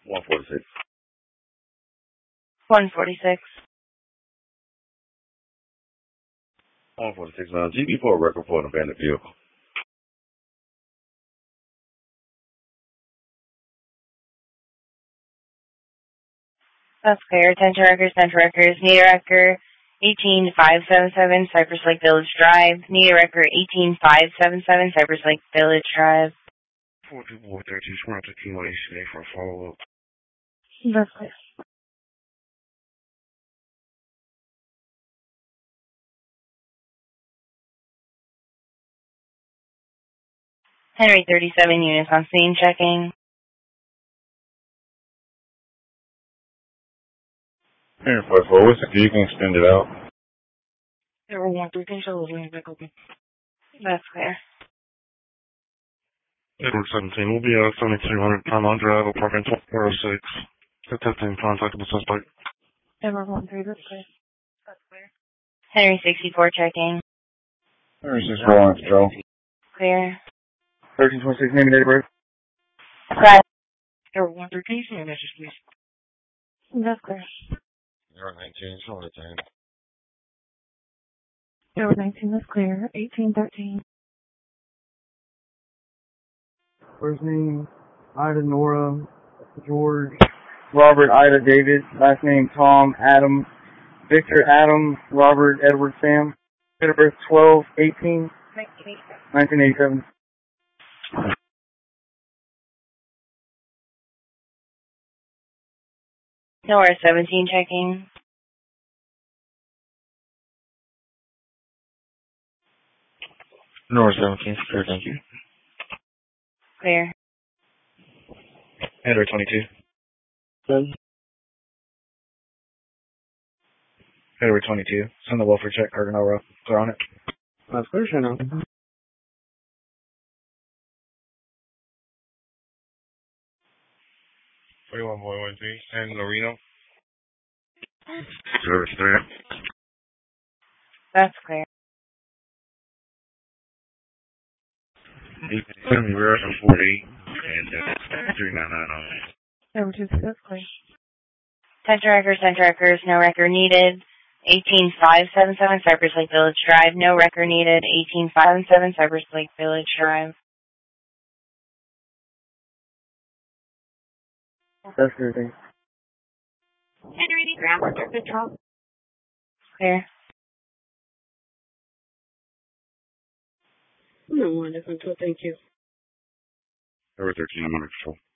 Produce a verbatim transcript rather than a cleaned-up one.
one forty-six. one forty-six. one forty-six. Uh, G B for a record for an abandoned vehicle. That's clear. Attention records, attention records. Need a record eighteen five seven seven, Cypress Lake Village Drive. Need a record eighteen five seven seven, Cypress Lake Village Drive. four two four thirteen, Smart to Kilo H C A for a follow-up. That's clear. Henry thirty-seven units on scene checking. Henry forty-four, what's the key? You can extend it out. Henry one three, can you show the lane back open? That's clear. Edward seventeen, we'll be at seventy-two hundred Paramount Drive, apartment four oh six. Attempting contact with the suspect. Edward one three, that's clear. That's clear. Henry sixty-four checking. Henry sixty-four on control. Clear. thirteen twenty-six, name and date of birth. Right. Edward one three, can you send a message, please? That's clear. Edward nineteen, show the time. Edward nineteen, that's clear. eighteen thirteen. First name, Ida Nora, George, Robert, Ida, David. Last name, Tom, Adam, Victor, Adam, Robert, Edward, Sam. Date of birth, twelve eighteen nineteen eighty-seven. Nora seventeen checking. Nora seventeen, clear, thank you. Clear. Edward twenty-two. Good. Edward twenty-two, send the welfare check, Carter Nora. Clear on it. That's clear, sure now. forty-one point one three, and Loreno. Service three. That's clear. Henry Rare from forty-eight and uh, three nine nine on it. Edward two, that's clear. Attention records, attention records, no record needed. eighteen five seven seven, Cypress Lake Village Drive. No record needed. eighteen five seven seven, Cypress Lake Village Drive. That's clear, thanks. Henry, ground worker control. Clear. No one, that's until, thank you. Edward thirteen, I'm under control.